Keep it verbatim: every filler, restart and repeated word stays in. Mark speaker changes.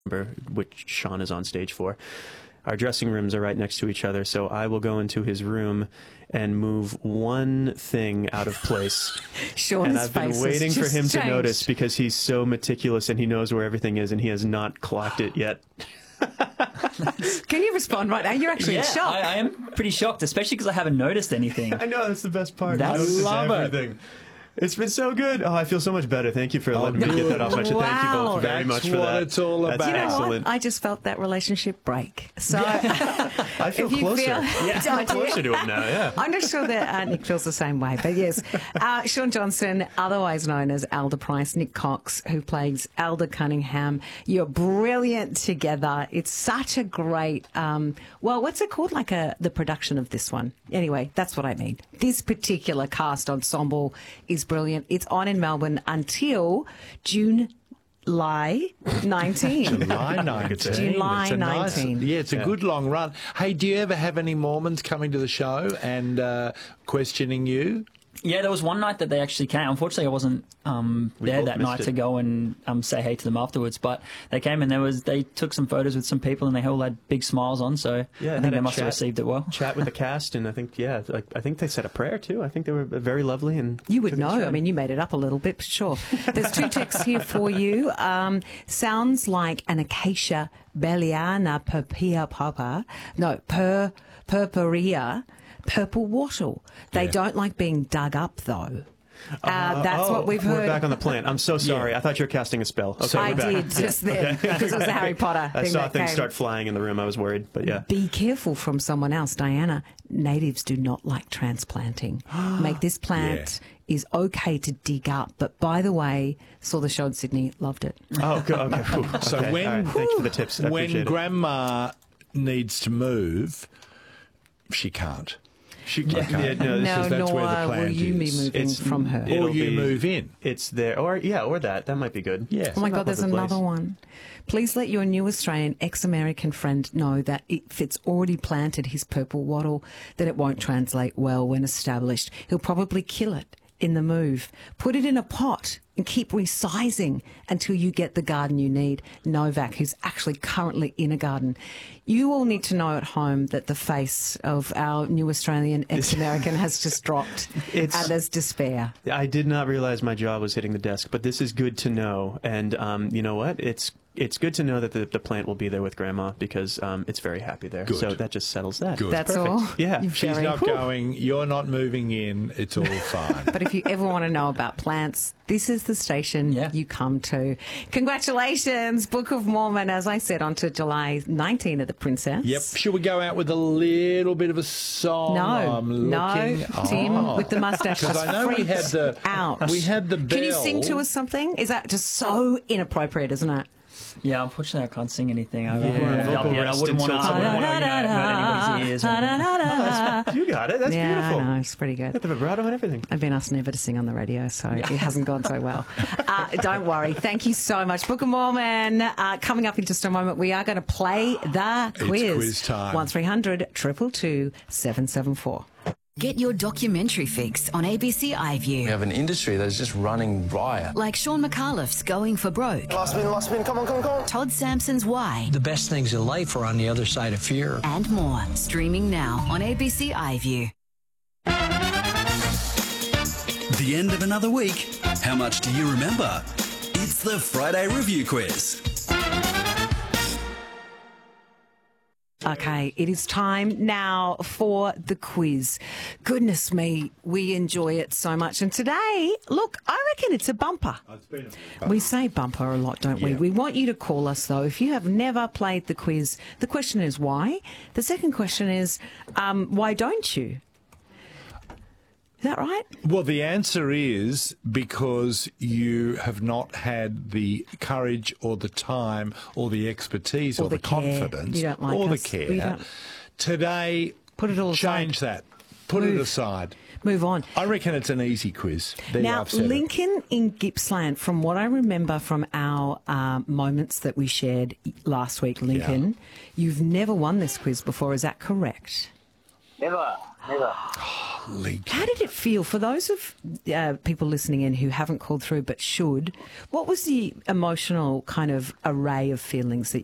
Speaker 1: which Sean is on stage for. Our dressing rooms are right next to each other, so I will go into his room and move one thing out of place.
Speaker 2: Sean's
Speaker 1: and I've been waiting for him
Speaker 2: changed.
Speaker 1: to notice because he's so meticulous and he knows where everything is, and he has not clocked it yet.
Speaker 2: Can you respond right now? You're actually
Speaker 3: yeah,
Speaker 2: in shock.
Speaker 3: I, I am pretty shocked, especially because I haven't noticed anything.
Speaker 1: I know, that's the best part.
Speaker 3: That's-
Speaker 1: I notice
Speaker 3: love it.
Speaker 1: everything. It's been so good. Oh, I feel so much better. Thank you for letting me get that off my chest. Thank you
Speaker 2: Wow.
Speaker 1: both very
Speaker 4: That's
Speaker 1: much for
Speaker 4: what
Speaker 1: that.
Speaker 4: it's all
Speaker 1: That's
Speaker 4: about.
Speaker 2: You know
Speaker 1: excellent.
Speaker 2: what? I just felt that relationship break. So
Speaker 1: I feel
Speaker 2: if you
Speaker 1: closer.
Speaker 2: feel-
Speaker 1: Yeah, I feel
Speaker 2: Don't you?
Speaker 1: closer to him now, yeah.
Speaker 2: I'm not sure that uh, Nick feels the same way, but yes. Uh, Sean Johnson, otherwise known as Alder Price, Nick Cox, who plays Alder Cunningham. You're brilliant together. It's such a great, um, well, what's it called? Like a the production of this one. Anyway, that's what I mean. This particular cast ensemble is brilliant. It's on in Melbourne until June. July nineteenth.
Speaker 4: July nineteenth.
Speaker 2: July
Speaker 4: It's a nice-
Speaker 2: nineteenth.
Speaker 4: yeah, it's a good long run. Hey, do you ever have any Mormons coming to the show and uh, questioning you?
Speaker 3: Yeah, there was one night that they actually came. Unfortunately, I wasn't um,
Speaker 1: We
Speaker 3: there
Speaker 1: both
Speaker 3: that
Speaker 1: missed
Speaker 3: night
Speaker 1: it.
Speaker 3: to go and um, say hey to them afterwards. But they came and there was they took some photos with some people and they all had big smiles on. So
Speaker 1: Yeah,
Speaker 3: I
Speaker 1: had
Speaker 3: think
Speaker 1: a
Speaker 3: they must
Speaker 1: chat-
Speaker 3: have received it well.
Speaker 1: Chat with the cast, and I think, yeah, like I think they said a prayer too. I think they were very lovely. And
Speaker 2: You would
Speaker 1: took it
Speaker 2: know.
Speaker 1: straight.
Speaker 2: I mean, you made it up a little bit, but sure. There's two texts here for you. Um, sounds like an acacia Belliana purpura papa. No, per purpurea, purple wattle. They
Speaker 4: Yeah.
Speaker 2: don't like being dug up, though. Uh, that's
Speaker 1: oh,
Speaker 2: what we've
Speaker 1: We're
Speaker 2: heard.
Speaker 1: back on the plant. I'm so sorry.
Speaker 4: Yeah.
Speaker 1: I thought you were casting a spell. Okay,
Speaker 2: I
Speaker 1: we're back.
Speaker 2: did just then because it was the Harry Potter
Speaker 1: I
Speaker 2: thing
Speaker 1: saw
Speaker 2: that
Speaker 1: things
Speaker 2: came.
Speaker 1: start flying in the room. I was worried, but yeah.
Speaker 2: Be careful from someone else, Diana. Natives do not like transplanting. Make this plant is okay to dig up, but by the way, saw the show in Sydney, loved it.
Speaker 1: Oh, good. Okay. Whew.
Speaker 4: So
Speaker 1: Okay,
Speaker 4: when-
Speaker 1: all right, thank you for the tips. I
Speaker 4: when
Speaker 1: appreciate it.
Speaker 4: Grandma needs to move, she can't. She
Speaker 1: Yeah,
Speaker 4: can't.
Speaker 1: yeah, no, this
Speaker 2: No,
Speaker 1: is-
Speaker 4: that's where the
Speaker 2: nor will
Speaker 4: plant
Speaker 2: you be
Speaker 4: is.
Speaker 2: moving
Speaker 1: It's-
Speaker 2: from her.
Speaker 1: it'll
Speaker 4: Or you
Speaker 1: be-
Speaker 4: move in.
Speaker 1: It's there, or yeah, or that. That might be good.
Speaker 4: Yeah.
Speaker 2: Oh my
Speaker 1: Not
Speaker 2: God, there's
Speaker 1: public
Speaker 2: another
Speaker 1: place.
Speaker 2: one. Please let your new Australian ex-American friend know that if it's already planted his purple wattle, then it won't translate well when established. He'll probably kill it in the move. Put it in a pot and keep resizing until you get the garden you need. Novak, who's actually currently in a garden. You all need to know at home that the face of our new Australian ex-American has just dropped.
Speaker 1: It's-
Speaker 2: and there's despair.
Speaker 1: I did not realize my jaw was hitting the desk, but this is good to know. And um, you know what? It's it's good to know that the, the plant will be there with Grandma because um, it's very happy there.
Speaker 4: Good.
Speaker 1: So that just settles that.
Speaker 4: Good.
Speaker 2: That's
Speaker 1: Perfect.
Speaker 2: all.
Speaker 1: Yeah.
Speaker 2: You're
Speaker 4: She's
Speaker 2: very-
Speaker 4: not going, you're not moving in, it's all fine.
Speaker 2: But if you ever want to know about plants, this is the station
Speaker 3: Yeah.
Speaker 2: you come to. Congratulations, Book of Mormon, as I said, on to July nineteenth at the Princess.
Speaker 4: Yep. Should we go out with a little bit of a song?
Speaker 2: No,
Speaker 4: I'm
Speaker 2: no,
Speaker 4: looking.
Speaker 2: Tim
Speaker 4: Oh.
Speaker 2: with the mustache.
Speaker 4: Because I know we had the
Speaker 2: out.
Speaker 4: we had the bell.
Speaker 2: Can you sing to us something? Is that just so inappropriate, isn't it?
Speaker 3: Yeah, unfortunately, I can't sing anything. I,
Speaker 1: Yeah,
Speaker 3: wouldn't-
Speaker 1: vocal
Speaker 3: yeah, I
Speaker 1: rest
Speaker 3: wouldn't want to.
Speaker 1: until
Speaker 3: I wouldn't want to you know, hurt anybody's ears. and-
Speaker 1: You got it. That's
Speaker 2: yeah,
Speaker 1: beautiful.
Speaker 2: I know, it's pretty good.
Speaker 1: Got the vibrato and everything.
Speaker 2: I've been asked never to sing on the radio, so it hasn't gone so well. Uh, don't worry. Thank you so much. Book of Mormon. Uh, coming up in just a moment, we are going to play the quiz.
Speaker 4: quiz time.
Speaker 2: one three hundred two two two seven seven four.
Speaker 5: Get your documentary fix on A B C
Speaker 6: We
Speaker 5: iView.
Speaker 6: have an industry that is just running riot.
Speaker 5: Like Sean McAuliffe's Going for Broke,
Speaker 7: Last spin, last spin, come on, come on, come on.
Speaker 5: Todd Sampson's Why,
Speaker 8: The best things in life are on the other side of fear.
Speaker 5: and more. Streaming now on A B C iView.
Speaker 9: The end of another week. How much do you remember? It's the Friday Review Quiz.
Speaker 2: Okay, it is time now for the quiz. Goodness me, we enjoy it so much. And today, look, I reckon it's a bumper. We say bumper a lot, don't we?
Speaker 4: Yeah.
Speaker 2: We want you to call us, though. If you have never played the quiz, the question is why? The second question is, um, why don't you? Is that right?
Speaker 4: Well, the answer is because you have not had the courage or the time or the expertise or,
Speaker 2: Or the
Speaker 4: the,
Speaker 2: care.
Speaker 4: confidence
Speaker 2: You don't like
Speaker 4: or
Speaker 2: us.
Speaker 4: the
Speaker 2: We
Speaker 4: care.
Speaker 2: don't-
Speaker 4: Today,
Speaker 2: Put it all
Speaker 4: change
Speaker 2: aside.
Speaker 4: that. Put
Speaker 2: Move.
Speaker 4: it aside.
Speaker 2: Move on.
Speaker 4: I reckon it's an easy quiz. There
Speaker 2: Now,
Speaker 4: I've said it.
Speaker 2: Lincoln in Gippsland, from what I remember from our um, moments that we shared last week, Lincoln, you've never won this quiz before. Is that correct?
Speaker 7: Never. Never.
Speaker 4: Leak.
Speaker 2: How did it feel for those of uh, people listening in who haven't called through but should? What was the emotional kind of array of feelings that